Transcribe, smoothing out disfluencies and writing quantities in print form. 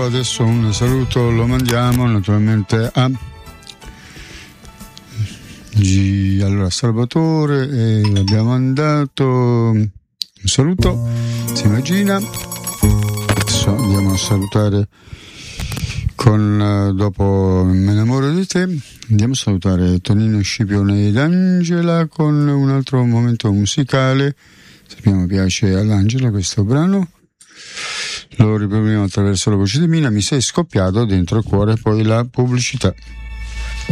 adesso un saluto lo mandiamo naturalmente a allora Salvatore, e abbiamo mandato un saluto, si immagina. Adesso andiamo a salutare dopo Me ne amoro di te, andiamo a salutare Tonino Scipione ed Angela con un altro momento musicale. Sappiamo piace all'Angela questo brano, lo riproponiamo attraverso la voce di Mina. Mi sei scoppiato dentro il cuore, poi la pubblicità.